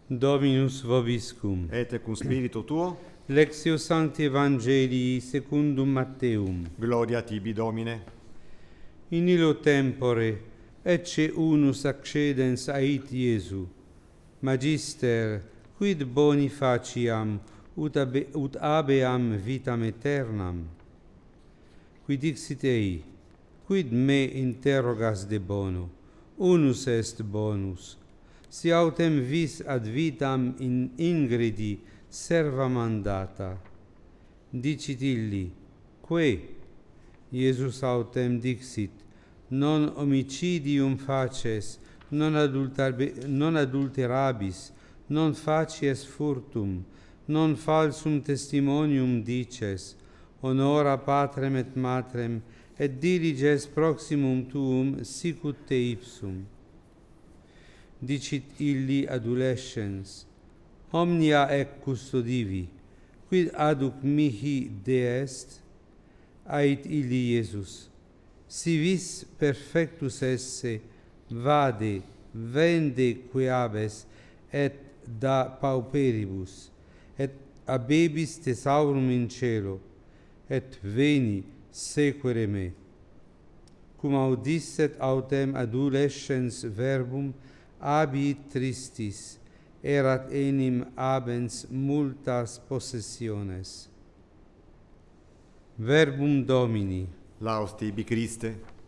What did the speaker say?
Dominus vobiscum. Et cum spiritu tuo. Lectio Sancti Evangelii secundum Matteum. Gloria tibi, Domine. In illo tempore ecce unus accedens ait Iesu. Magister, quid boni faciam ut habeam vitam aeternam? Qui dixit ei, quid me interrogas de bono? Unus est bonus. Si autem vis ad vitam in ingredi serva mandata. Dicit illi, quae? Iesus autem dixit, non homicidium faces, non adulterabis, non facies furtum, non falsum testimonium dices, honora patrem et matrem, et diliges proximum tuum sicut te ipsum. Dicit illi adolescens, omnia ec custodivi, quid aduc mihi deest? Ait illi Iesus, si vis perfectus esse, vade, vende queabes, et da pauperibus, et abebis thesaurum in cielo, et veni sequere me. Cum audisset autem adolescens verbum, abiit tristis, erat enim abens multas possessiones. Verbum Domini. Laus tibi, Christe.